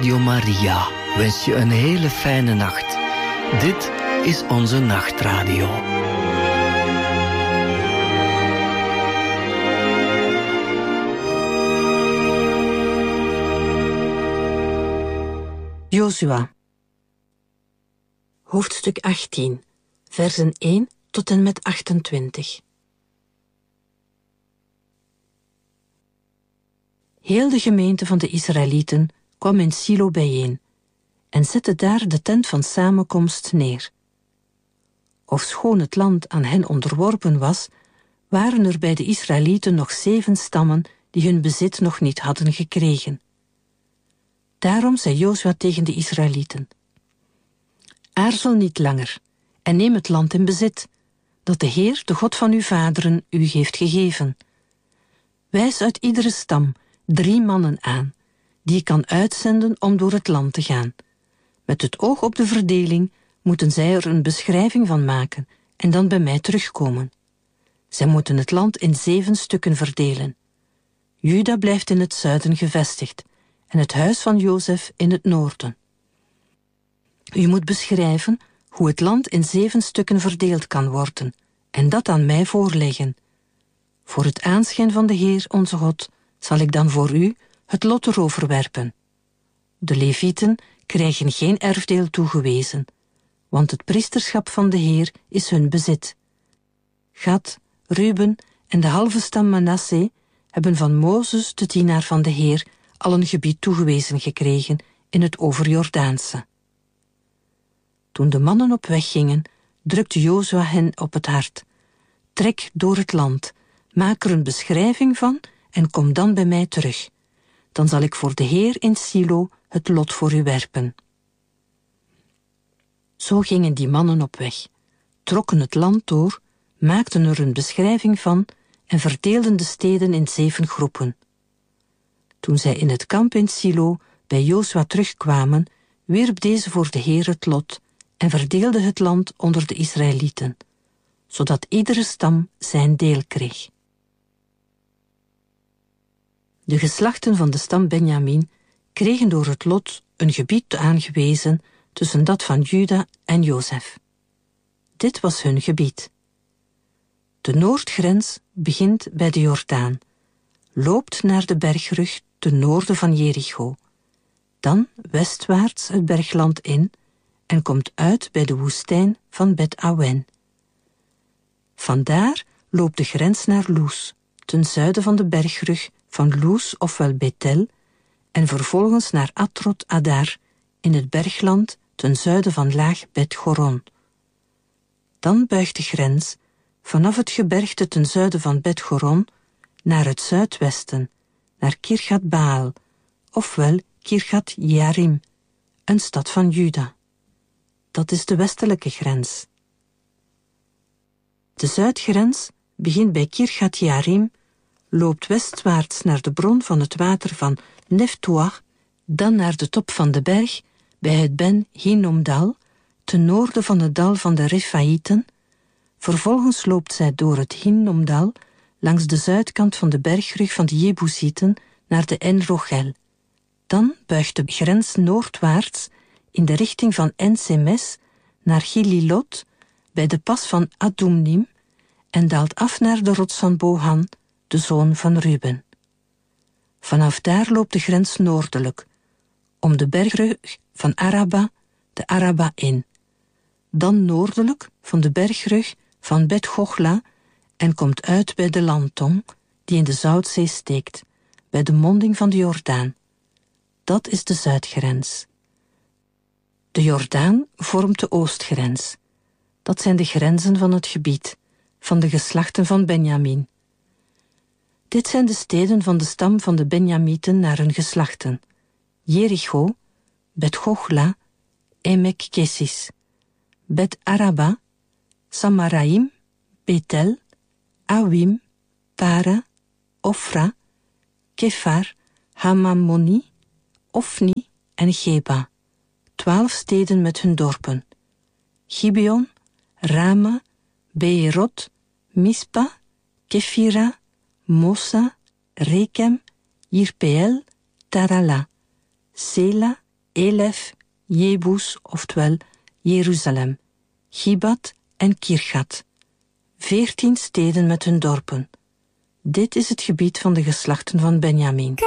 Radio Maria wens je een hele fijne nacht. Dit is onze nachtradio. Jozua. Hoofdstuk 18, versen 1 tot en met 28. Heel de gemeente van de Israëlieten kwam in Silo bijeen en zette daar de tent van samenkomst neer. Ofschoon het land aan hen onderworpen was, waren er bij de Israëlieten nog 7 stammen die hun bezit nog niet hadden gekregen. Daarom zei Jozua tegen de Israëlieten: aarzel niet langer en neem het land in bezit, dat de Heer, de God van uw vaderen, u heeft gegeven. Wijs uit iedere stam 3 mannen aan, die je kan uitzenden om door het land te gaan. Met het oog op de verdeling moeten zij er een beschrijving van maken en dan bij mij terugkomen. Zij moeten het land in 7 stukken verdelen. Juda blijft in het zuiden gevestigd en het huis van Jozef in het noorden. U moet beschrijven hoe het land in 7 stukken verdeeld kan worden en dat aan mij voorleggen. Voor het aanschijn van de Heer onze God zal ik dan voor u het lot erover werpen. De Levieten krijgen geen erfdeel toegewezen, want het priesterschap van de Heer is hun bezit. Gad, Ruben en de halve stam Manasse hebben van Mozes, de dienaar van de Heer, al een gebied toegewezen gekregen in het overjordaanse. Toen de mannen op weg gingen, drukte Jozua hen op het hart: trek door het land, maak er een beschrijving van en kom dan bij mij terug. Dan zal ik voor de Heer in Silo het lot voor u werpen. Zo gingen die mannen op weg, trokken het land door, maakten er een beschrijving van en verdeelden de steden in 7 groepen. Toen zij in het kamp in Silo bij Jozua terugkwamen, wierp deze voor de Heer het lot en verdeelde het land onder de Israëlieten, zodat iedere stam zijn deel kreeg. De geslachten van de stam Benjamin kregen door het lot een gebied aangewezen tussen dat van Juda en Jozef. Dit was hun gebied. De noordgrens begint bij de Jordaan, loopt naar de bergrug ten noorden van Jericho, dan westwaarts het bergland in en komt uit bij de woestijn van Bet-Awen. Vandaar loopt de grens naar Loes, ten zuiden van de bergrug van Loes ofwel Bethel, en vervolgens naar Atrot Adar in het bergland ten zuiden van laag Bet-Goron. Dan buigt de grens vanaf het gebergte ten zuiden van Bet-Goron naar het zuidwesten, naar Kirjat Baal, ofwel Kirjat Jearim, een stad van Juda. Dat is de westelijke grens. De zuidgrens begint bij Kirjat Jearim, loopt westwaarts naar de bron van het water van Neftoach, dan naar de top van de berg bij het Ben Hinnomdal, ten noorden van het dal van de Refaïten. Vervolgens loopt zij door het Hinnomdal langs de zuidkant van de bergrug van de Jebusieten naar de En-Rogel. Dan buigt de grens noordwaarts in de richting van En-Semes naar Gililot bij de pas van Adumnim en daalt af naar de rots van Bohan, de zoon van Ruben. Vanaf daar loopt de grens noordelijk, om de bergrug van Araba, de Araba in. Dan noordelijk van de bergrug van Bet-Gochla en komt uit bij de landtong die in de Zoutzee steekt, bij de monding van de Jordaan. Dat is de zuidgrens. De Jordaan vormt de oostgrens. Dat zijn de grenzen van het gebied, van de geslachten van Benjamin. Dit zijn de steden van de stam van de Benjamieten naar hun geslachten: Jericho, Bet-Gochla, Emek Kesis, Bet-Araba, Samaraim, Bethel, Awim, Para, Ofra, Kefar, Hamammoni, Ofni en Geba, 12 steden met hun dorpen: Gibeon, Rama, Beerot, Mispa, Kefira, Mosa, Rekem, Jirpeel, Tarala, Sela Elef, Jebus, oftewel Jeruzalem, Gibat en Kirgat. 14 steden met hun dorpen. Dit is het gebied van de geslachten van Benjamin.